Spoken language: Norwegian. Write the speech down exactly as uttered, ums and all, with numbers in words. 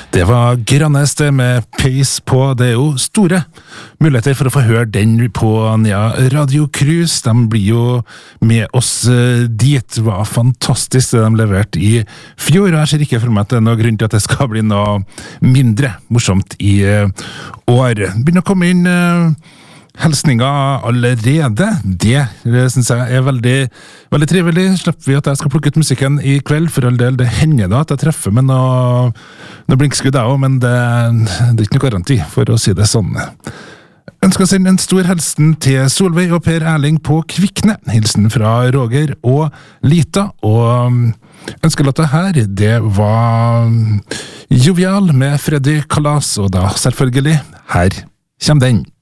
Det var grannest med peis på. Det er jo store muligheter for å få høre den på Nea Radio Cruise. De blir jo med oss dit. Det var fantastisk det de leverte i fjor, og jeg ser ikke for meg at det er noe grunn til at det skal bli noe mindre morsomt i år. Begynner å komme inn hilsninger allerede. Det synes jeg er veldig, veldig trivelig. Slipper vi at jeg skal plukke ut musikken i kveld. For all del, det hender da at jeg treffer med noe, noe blinkskudd jeg også, men det, det er ikke noe garanti, for å si det sånn. Ønsker å sende en stor hilsen til Solveig og Per Erling på Kvikne. Hilsen fra Roger og Lita. Og ønskelåta her, det var Jovial med Freddy Kalas, og da selvfølgelig, her kommer den.